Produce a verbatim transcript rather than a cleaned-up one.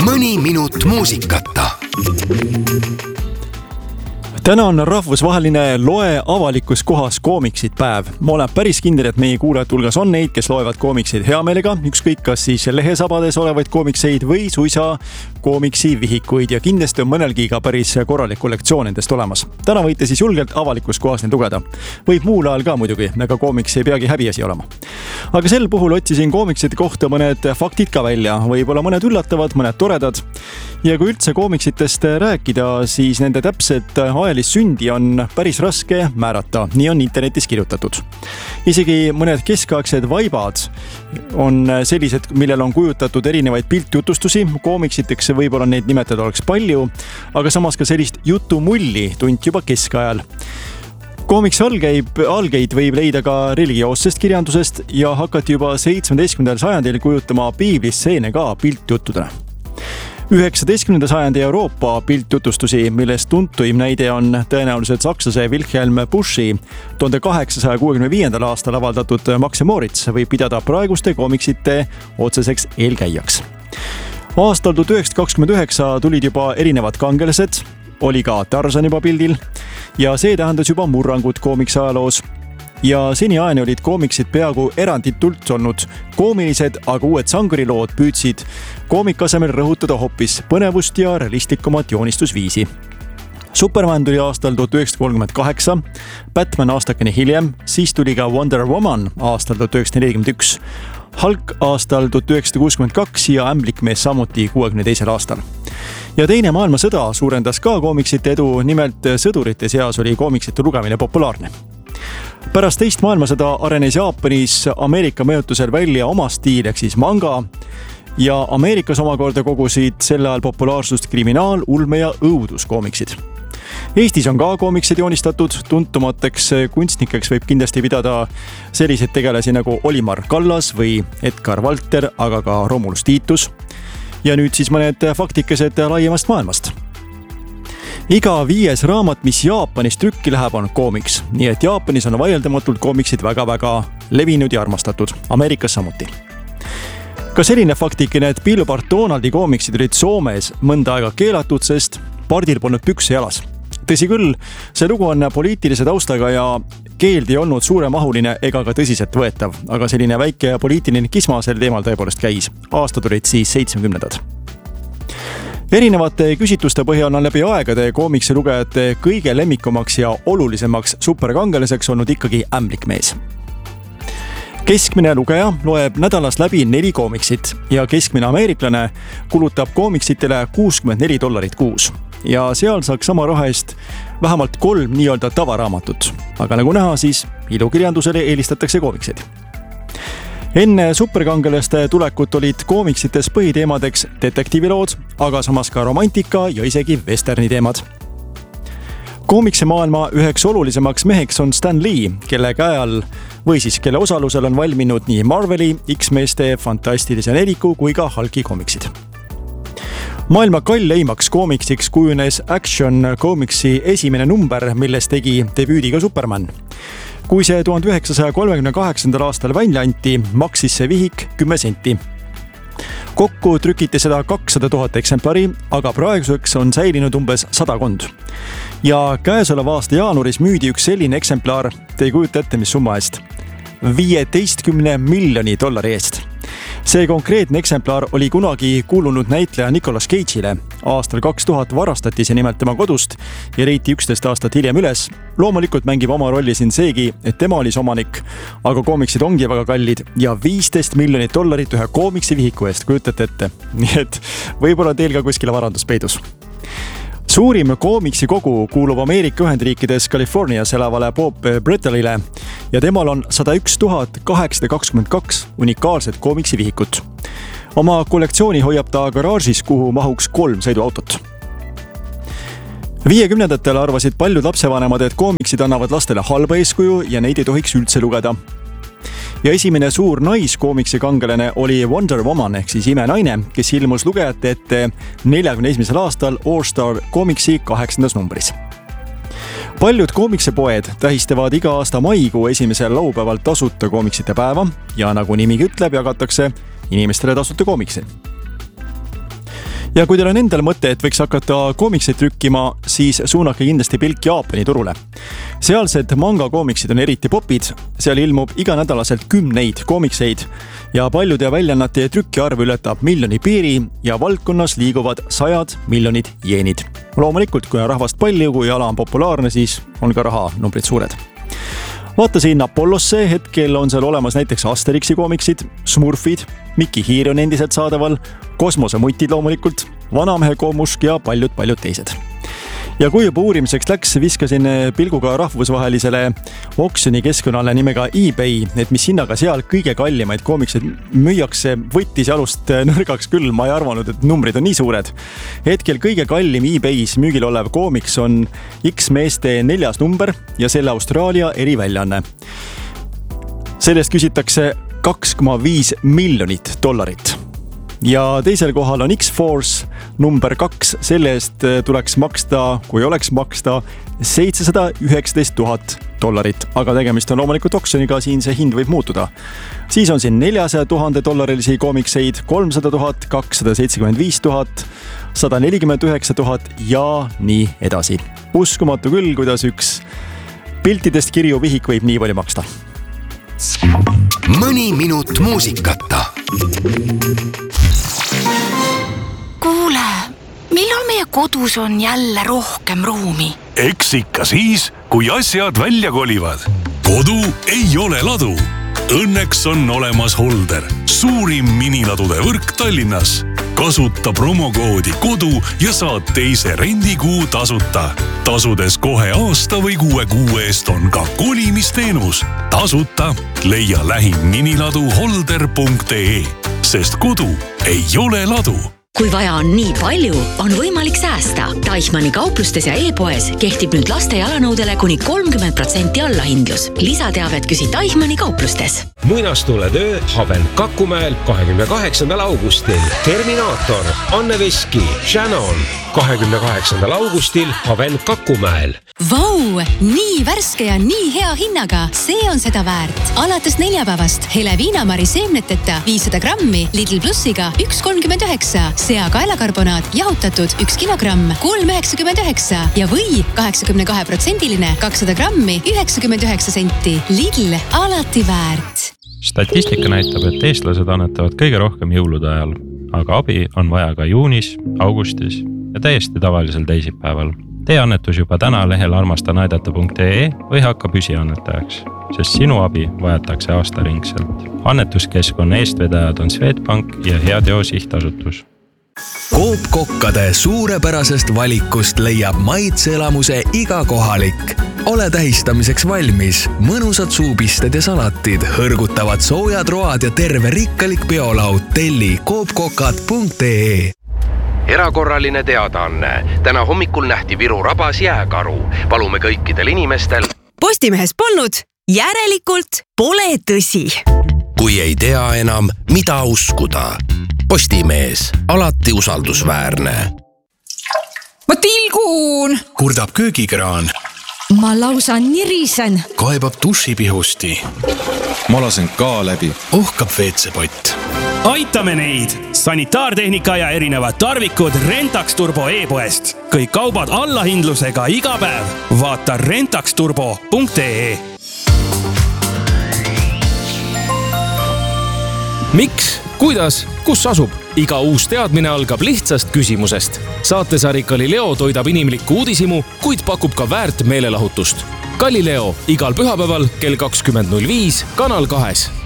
mõni minut muusikata. Täna on rahvusvaheline loe avalikus kohas koomiksid päev. Ma olen päris kindel, et meie kuulajate hulgas on neid, kes loevad koomikseid hea meelega, ükskõik kas siis lehesabades olevaid koomikseid või suisa koomiksi vihikuid ja kindlasti on mõnelgi ka päris korralik kollektsioon nendest olemas. Täna võite siis julgelt avalikus kohas neid lugeda. Võib muul ajal ka muidugi, aga koomiks ei peagi häbiasi olema. Aga sel puhul otsisin koomiksite kohta mõned faktid ka välja, võib-olla mõned üllatavad, mõned toredad. Ja kui üldse koomiksitest rääkida, siis nende täpset ajalist sündi on päris raske määrata, nii on internetis kirjutatud. Isegi mõned keskaegsed vaibad on sellised, millel on kujutatud erinevaid piltjutustusi, koomiksiteks võib-olla neid nimetada oleks palju, aga samas ka sellist jutumulli tunti juba keskajal. Koomiksi algeid, algeid võib leida ka religioossest kirjandusest ja hakati juba seitsmeteistkümnendal sajandil kujutama piiblistseene ka piltjuttudena. üheksateistkümnenda sajandi Euroopa piltjutustusi, millest tuntuim näide on tõenäoliselt sakslase Wilhelm Bushi tuhande kaheksasaja kuuekümne viiendal aastal avaldatud Max ja Moritz võib pidada praeguste koomiksite otseseks eelkäijaks. Aastal tuhat üheksasada kakskümmend üheksa tulid juba erinevad kangelased, oli ka Tarzan juba pildil ja see tähendas juba murrangut koomiksi ajaloos. Ja seniajani olid koomiksid peaaegu eranditult olnud koomilised, aga uued sangurilood püüdsid koomikasemel rõhutada hoopis põnevust ja realistlikumat joonistusviisi. Superman tuli aastal tuhat üheksasada kolmkümmend kaheksa, Batman aastakene hiljem, siis tuli ka Wonder Woman aastal tuhat üheksasada nelikümmend üks, Hulk aastal tuhat üheksasada kuuskümmend kaks ja Ämblikmees samuti kuuekümne teisel aastal. Ja teine maailmasõda suurendas ka koomiksite edu, nimelt sõdurite seas oli koomiksite lugemine populaarne. Pärast teist maailmasõda arenes Jaapanis Ameerika mõjutusel välja oma stiil ehk siis manga ja Ameerikas omakorda kogusid sel ajal populaarsust kriminaal, ulme ja õuduskoomiksid. Eestis on ka koomiksid joonistatud, tuntumateks kunstnikeks võib kindlasti pidada selliseid tegelasi nagu Olimar Kallas või Edgar Valter, aga ka Romulus Titus. Ja nüüd siis mõned faktikesed laiemast maailmast. Iga viies raamat, mis Jaapanis trükki läheb, on koomiks, nii et Jaapanis on vaieldamatult koomiksid väga-väga levinud ja armastatud, Ameerikas samuti. Ka selline faktikene, et Billboard Donaldi koomiksid olid Soomes mõnda aega keelatud, sest pardil polnud pükse jalas. Tõsi küll, see lugu on poliitilise taustaga ja keeld ei olnud suuremahuline ega ka tõsiselt võetav, aga selline väike poliitiline kisma sel teemal tõepoolest käis. Aastad olid siis seitsmekümnendad. Erinevate küsitluste põhjal on läbi aegade koomiksi lugejate kõige lemmikumaks ja olulisemaks superkangelaseks olnud ikkagi Ämblikmees. Keskmine lugeja loeb nädalas läbi neli koomiksit ja keskmine ameeriklane kulutab koomiksitele kuuskümmend neli dollarit kuus. Ja seal saaks sama raha eest vähemalt kolm nii-öelda tavaraamatut. Aga nagu näha, siis ilukirjandusele eelistatakse koomiksid. Enne superkangelaste tulekut olid koomiksites põhiteemadeks detektiivilood, aga samas ka romantika ja isegi westerni teemad. Koomikse maailma üheks olulisemaks meheks on Stan Lee, kelle käe all või siis kelle osalusel on valminud nii Marveli, X-meeste, Fantastilise neliku kui ka Hulki koomiksid. Maailma kalleimaks koomiksiks kujunes Action koomiksi esimene number, milles tegi debüüdi ka Superman. Kui see tuhande üheksasaja kolmekümne kaheksandal aastal välja anti, maksis see vihik kümme senti. Kokku trükiti seda kakssada tuhat eksemplari, aga praeguseks on säilinud umbes sadakond. Ja käesoleva aasta jaanuaris müüdi üks selline eksemplar, te ei kujuta ette, mis summa eest, viieteistkümne miljoni dollari eest. See konkreetne eksemplar oli kunagi kuulunud näitleja Nicolas Cage'ile. Aastal kaks tuhat varastati see nimelt tema kodust ja leiti üksteist aastat hiljem üles. Loomulikult mängib oma rolli siin seegi, et tema oli omanik, aga koomiksid ongi väga kallid ja viisteist miljonit dollarit ühe koomiksi vihiku eest, kujutate ette. Nii et võib-olla teil ka kuskile varandus peidus. Suurim koomiksi kogu kuulub Ameerika Ühendriikides Californias elavale Bob Brettelile ja temal on sada üks tuhat kaheksasada kakskümmend kaks unikaalset koomiksi vihikut. Oma kollektsiooni hoiab ta garaažis, kuhu mahuks kolm sõiduautot. viiekümnendatel arvasid paljud lapsevanemad, et koomiksid annavad lastele halba eeskuju ja neid ei tohiks üldse lugeda. Ja esimene suur naiskoomiksi kangelane oli Wonder Woman ehk siis imenaine, kes ilmus lugejate ette neljakümne esimesel aastal All Star koomiksi kaheksandas numbris. Paljud koomiksipoed tähistavad iga aasta maikuu esimesel laupäeval tasuta koomiksite päeva ja nagu nimigi ütleb, jagatakse inimestele tasuta koomiksi. ja kui teil on endal mõte, et võiks hakata koomikseid trükkima, siis suunake kindlasti pilk Jaapani turule. Sealsed manga koomiksid on eriti popid, seal ilmub iganädalaselt kümneid koomikseid ja paljude väljaannete trükkiarv ületab miljoni piiri ja valdkonnas liiguvad sajad miljonid jeenid. Loomulikult, kui on rahvast palju, kui ala on populaarne, siis on ka raha numbrid suured. Vaatasin Apollosse, hetkel on seal olemas näiteks Asterixi koomiksid, Smurfid, Mikki Hiir on endiselt saadaval, Kosmosemutid loomulikult, Vanamehe Koomusk ja paljud-paljud teised. Ja kui juba uurimiseks läks, viskasin pilguga rahvusvahelisele oksjoni keskkonnale nimega eBay, et mis hinnaga seal kõige kallimaid koomikseid müüakse, võttis jalust nõrgaks küll, ma ei arvanud, et numbrid on nii suured. Hetkel kõige kallim eBay's müügil olev koomiks on X-meeste neljas number ja selle Austraalia eriväljanne. Sellest küsitakse kaks koma viis miljonit dollarit. Ja teisel kohal on X-Force number kaks, selle eest tuleks maksta, kui oleks maksta seitsesada üheksateist tuhat dollarit, aga tegemist on loomulikult oksjoniga, siin see hind võib muutuda. Siis on siin neljasada tuhande dollarilisi koomikseid, kolmsada tuhat, kakssada seitsekümmend viis tuhat, sada nelikümmend üheksa tuhat ja nii edasi. Uskumatu küll, kuidas üks piltidest kirju vihik võib nii palju maksta. Mõni minut muusikata. Kuule, millal meie kodus on jälle rohkem ruumi? Eks ikka siis, kui asjad välja kolivad. Kodu ei ole ladu. Õnneks on olemas Holder, suurim miniladude võrk Tallinnas. Kasuta promokoodi kodu ja saad teise rendikuu tasuta. Tasudes kohe aasta või kuue kuu eest on ka kolimisteenus. Tasuta leia lähim miniladu holder punkt ee, sest kodu ei ole ladu. Kui vaja on nii palju, on võimalik säästa. Deichmanni kauplustes ja e-poes kehtib nüüd laste jalanõudele kuni kolmkümmend protsenti allahindlus. Lisateavet küsi Deichmanni kauplustes. Muinastuletöö Haven Kakumäel kahekümne kaheksandal augustil. Terminaator, Anne Veski, Shannon. kahekümne kaheksandal augustil Haven Kakumäel. Vau, nii värske ja nii hea hinnaga. See on seda väärt. Alates neljapäevast hele viinamari seemneteta viissada grammi Lidl Plussiga üks kolmkümmend üheksa. Sea kaelakarbonaat jahutatud üks kilogramm kolm üheksakümmend üheksa ja või kaheksakümne kahe protsendiline kakssada grammi üheksakümmend üheksa senti. Lidl alati väärt. Statistika näitab, et eestlased annetavad kõige rohkem jõulude ajal, aga abi on vaja ka juunis, augustis ja täiesti tavalisel teisipäeval. Tee annetus juba täna lehel armastanaidata punkt ee või hakka püsiannetajaks, sest sinu abi vajatakse aastaringselt. Annetuskeskkonna eestvedajad on Swedbank ja Heateo sihtasutus. Coop Kokkade suurepärasest valikust leiab maitseelamuse iga kohalik. Ole tähistamiseks valmis. Mõnusad suupisted ja salatid, hõrgutavad soojad road ja terve rikkalik peolaud. Telli coop kokad punkt ee. Erakorraline teadaanne. Täna hommikul nähti Viru rabas jääkaru. Palume kõikidel inimestel. Postimehes polnud, järelikult pole tõsi. Kui ei tea enam, mida uskuda. Postimees, alati usaldusväärne. Ma tilgun! Kurdab köögikraan. Ma lausa nirisen. Kaebab dušipihusti. Ma lasen ka läbi. Ohkab veetsepott. Aitame neid! Sanitaartehnika ja erinevad tarvikud Rentax Turbo e-poest. Kõik kaubad allahindlusega iga päev. Vaata rentax turbo punkt ee. Miks? Kuidas? Kus asub? Iga uus teadmine algab lihtsast küsimusest. Saatesari Galileo toidab inimlikku uudisimu, kuid pakub ka väärt meelelahutust. Galileo igal pühapäeval kell kakskümmend null viis Kanal kahes.